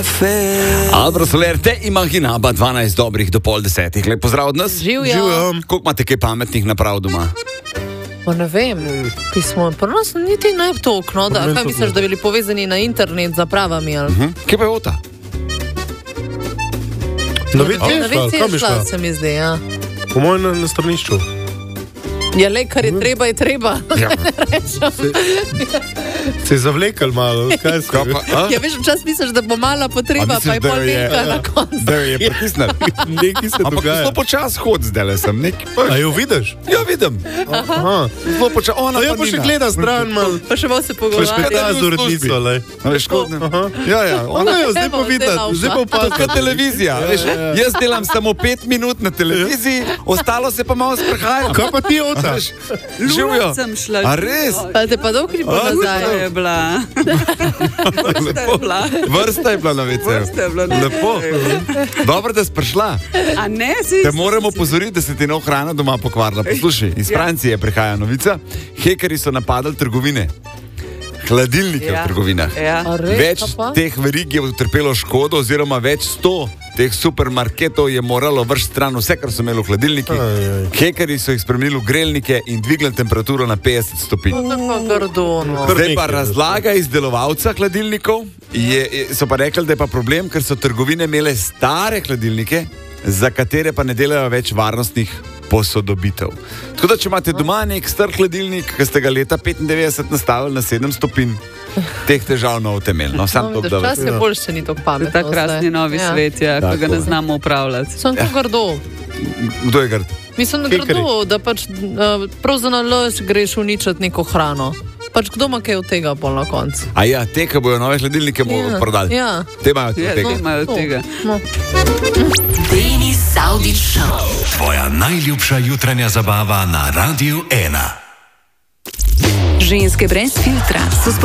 Alvaro Soler, te imaginaba 12 dobrih do pol 10. Lep pozdrav od nas. Živijo. Koliko imate kaj pametnih naprav doma? Pa ne vem, pismo, pa nas niti ne to okno, da kaj misliš, da bili povezani na internet za pravami, ali? Kje pa je ota? Na WC je šla, se mi zdi, ja. Po mojem na stranišču. Ja, le, kar je treba, je treba. Ja. Se je zavlekel malo, kaj se je? Ja, veš, včas misliš, da bo mala potreba, pa je pol velika na koncu. Da jo je pritisnil. Nekaj se Ampak dogaja. zelo počas hod zdaj sem. A jo vidiš? Ja, vidim. Zelo počas. Ona Ja, pa še gleda stran malo. Pa še malo se Pa še pogovarja. gleda z urednico, lej. Veš, ja. Ona jo zdaj pa vidi, zdaj pa To opazka. je televizija. Veš, jaz delam samo 5 minut na televiziji, ostalo se pa malo sprehajam. Kaj pa ti, Ota? Živijo. Sem šla. A res? Pa te pa dolg ni bilo nazaj. To je bila. Vrsta je bila na WC. Vrsta je bila na Lepo. Dobro, da si prišla. A ne, si... Te moramo pozoriti, da se ti nov hrana doma pokvarila. Poslušaj, iz Francije prihaja novica. Hekeri so napadali trgovine. Hladilnike v trgovinah. Ja. A res, Več pa? teh verig je utrpelo škodo, oziroma več 100 teh supermarketov je moralo vršiti stran vse, kar so imeli v hladilnikih. Hekeri so jih spremenili v grelnike in dvignili temperaturo na 50 stopinj. Grdono. Zdaj pa razlaga izdelovalca hladilnikov, so pa rekli, da je pa problem, ker so trgovine imele stare hladilnike, za katere pa ne delajo več varnostnih posodobitev. Tako da, če imate doma nek star hladilnik, ki ste ga leta 95 nastavili na 7 stopinj, teh težav ne utemeljno. Sam to Včas je boljše, ni tako pametno. Ta krasni novi svet, ja, ko ga ne znamo upravljati. Sem to grdo. Kdo je grd? Mislim, da grdo, da pač prav za nalož greš uničati neko hrano. Pač kdo ima kaj od tega pol na koncu? A ja, te, ki bojo nove hladilnike prodali. Ja. Te imajo od Ja, tega. te imajo od tega. Denis Saudić Show. Tvoja najljubša jutranja zabava na Radiu 1. Ženske brez filtra so